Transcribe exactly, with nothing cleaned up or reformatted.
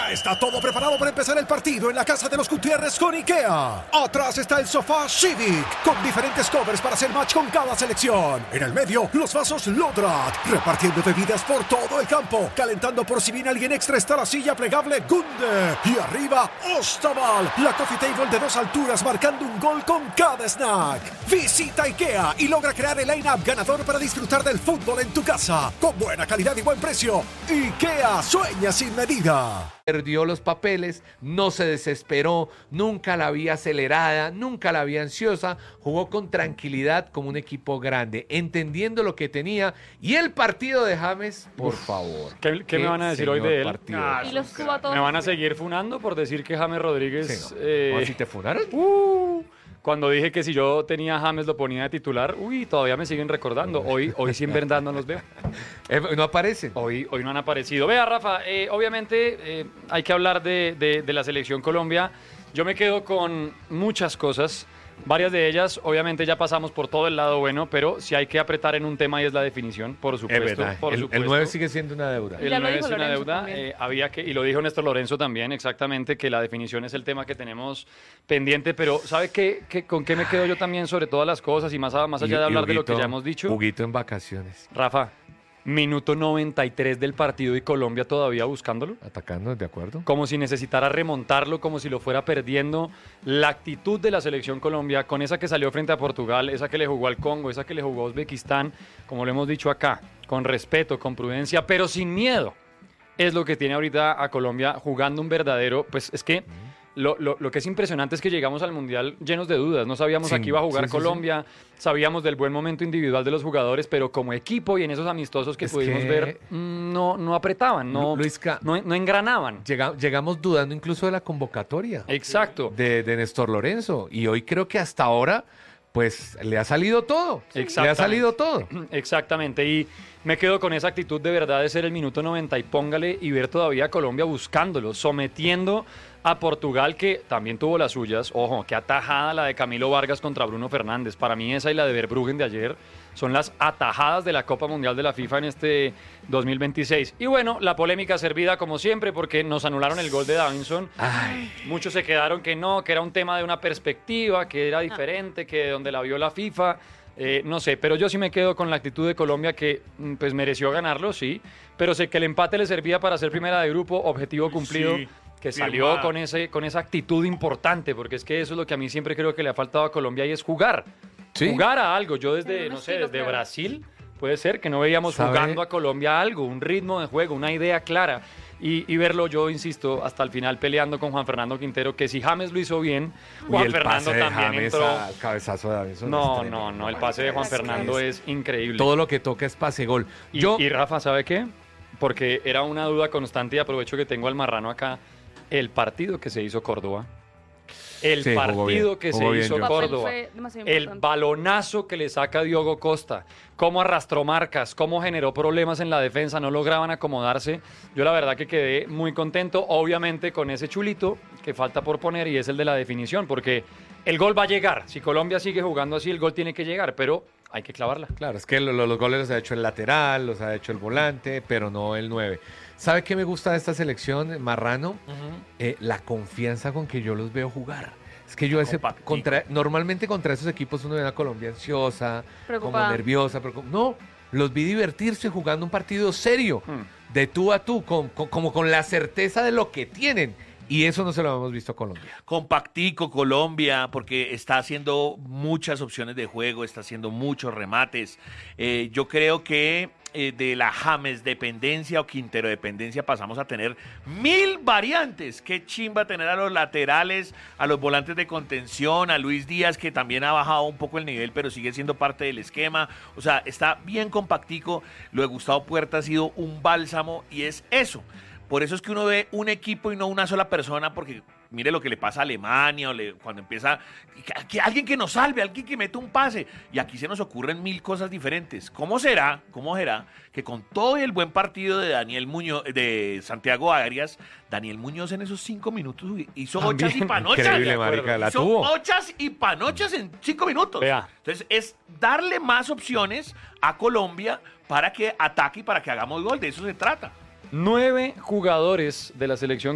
Ya está todo preparado para empezar el partido en la casa de los Gutiérrez con IKEA. Atrás está el sofá Civic, con diferentes covers para hacer match con cada selección. En el medio, los vasos Lodrat, repartiendo bebidas por todo el campo. Calentando por si viene alguien extra está la silla plegable Gunde. Y arriba, Ostaval, la coffee table de dos alturas marcando un gol con cada snack. Visita IKEA y logra crear el line-up ganador para disfrutar del fútbol en tu casa. Con buena calidad y buen precio. IKEA, sueña sin medida. Perdió los papeles, no se desesperó, nunca la vi acelerada, nunca la vi ansiosa, jugó con tranquilidad como un equipo grande, entendiendo lo que tenía. Y el partido de James, por Uf, favor. ¿Qué, qué me van a decir hoy de él? Ah, y los subo a todos. ¿Me van a seguir funando por decir que James Rodríguez... Sí, no. eh, ¿Si te funaron? uh, cuando dije que si yo tenía a James lo ponía de titular, uy, todavía me siguen recordando. Hoy, hoy sí en verdad no los veo. Eh, no aparecen. Hoy, hoy no han aparecido. Vea, Rafa, eh, obviamente eh, hay que hablar de, de, de la selección Colombia. Yo me quedo con muchas cosas. Varias de ellas, obviamente ya pasamos por todo el lado bueno, pero si hay que apretar en un tema y es la definición, por supuesto. Es verdad. Por el, supuesto. el nueve sigue siendo una deuda. El Ya lo nueve dijo es una Lorenzo deuda, también. eh, había que, y lo dijo Néstor Lorenzo también, exactamente, que la definición es el tema que tenemos pendiente, pero ¿sabe qué, qué, con qué me quedo yo también sobre todas las cosas y más, a- más allá Y- de y hablar de lo que Huguito- ya hemos dicho? Huguito en vacaciones, Rafa, minuto noventa y tres del partido y Colombia todavía buscándolo. atacando, ¿de acuerdo? Como si necesitara remontarlo, como si lo fuera perdiendo. La actitud de la selección Colombia, con esa que salió frente a Portugal, esa que le jugó al Congo, esa que le jugó a Uzbekistán, como lo hemos dicho acá, con respeto, con prudencia, pero sin miedo, es lo que tiene ahorita a Colombia jugando un verdadero, pues es que lo, lo, lo que es impresionante es que llegamos al Mundial llenos de dudas. No sabíamos Sí, a qué iba a jugar sí, sí, Colombia, sabíamos del buen momento individual de los jugadores, pero como equipo y en esos amistosos que Es pudimos que- ver, mm, no, no apretaban, no, Lu- Luisca- no, no engranaban. Llega- llegamos dudando incluso de la convocatoria Exacto. de, de Néstor Lorenzo. Y hoy creo que hasta ahora, pues, le ha salido todo. Le ha Exactamente. salido todo. Exactamente, y me quedo con esa actitud de verdad de ser el minuto noventa y póngale y ver todavía a Colombia buscándolo, sometiendo a Portugal, que también tuvo las suyas. Ojo, qué atajada la de Camilo Vargas contra Bruno Fernández. Para mí esa y la de Verbruggen de ayer son las atajadas de la Copa Mundial de la FIFA en este dos mil veintiséis. Y bueno, la polémica servida como siempre porque nos anularon el gol de Davinson. Ay, Muchos se quedaron que no, que era un tema de una perspectiva, que era diferente, que de donde la vio la FIFA. Eh, no sé, pero yo sí me quedo con la actitud de Colombia que mm, pues mereció ganarlo, sí, pero sé que el empate le servía para ser primera de grupo, objetivo cumplido, Sí, que salió firmada. con, ese, con esa actitud importante, porque es que eso es lo que a mí siempre creo que le ha faltado a Colombia y es jugar, Sí. jugar a algo. Yo desde, En un no sé, estilo desde claro. Brasil, puede ser que no veíamos ¿Sabe? jugando a Colombia algo, un ritmo de juego, una idea clara. Y, y verlo, yo insisto, hasta el final peleando con Juan Fernando Quintero, que si James lo hizo bien, y Juan el Fernando pase de también James entró. al cabezazo de Davinson No, es no, tremendo. no, el pase de Juan Es que Fernando es- es increíble. Todo lo que toca es pase gol. Y, Yo, y Rafa, ¿sabe qué? Porque era una duda constante y aprovecho que tengo al marrano acá. El partido que se hizo Córdoba. El Sí, jugó partido bien, que jugó se bien, hizo John. Su papel Córdoba. fue demasiado El importante. balonazo que le saca Diogo Costa, cómo arrastró marcas, cómo generó problemas en la defensa, no lograban acomodarse. Yo la verdad que quedé muy contento, obviamente con ese chulito que falta por poner y es el de la definición, porque el gol va a llegar. Si Colombia sigue jugando así, el gol tiene que llegar, pero hay que clavarla. claro, es que lo- lo- los goles los ha hecho el lateral, los ha hecho el volante, pero no el nueve. ¿Sabe qué me gusta de esta selección, Marrano? Eh, la confianza con que yo los veo jugar. Es que yo ese Compactico. contra, normalmente contra esos equipos uno ve a una Colombia ansiosa, Preocupada. como nerviosa, pero como- no, los vi divertirse jugando un partido serio, Hmm. de tú a tú, con- con- como con la certeza de lo que tienen. Y eso no se lo hemos visto a Colombia. Compactico Colombia, porque está haciendo muchas opciones de juego, está haciendo muchos remates. Eh, yo creo que eh, de la James dependencia o Quintero dependencia pasamos a tener mil variantes. Qué chimba tener a los laterales, a los volantes de contención, a Luis Díaz, que también ha bajado un poco el nivel, pero sigue siendo parte del esquema. O sea, está bien compactico. Lo de Gustavo Puerta ha sido un bálsamo y es eso. Por eso es que uno ve un equipo y no una sola persona, porque mire lo que le pasa a Alemania, o le- cuando empieza, que- que alguien que nos salve, alguien que mete un pase, y aquí se nos ocurren mil cosas diferentes. ¿Cómo será, cómo será que con todo el buen partido de Daniel Muñoz, de Santiago Arias, Daniel Muñoz en esos cinco minutos hizo También, ochas y panochas? increíble, de acuerdo. marica, la Hizo tuvo. ochas y panochas en cinco minutos. Vea. Entonces es darle más opciones a Colombia para que ataque y para que hagamos gol. De eso se trata. Nueve jugadores de la selección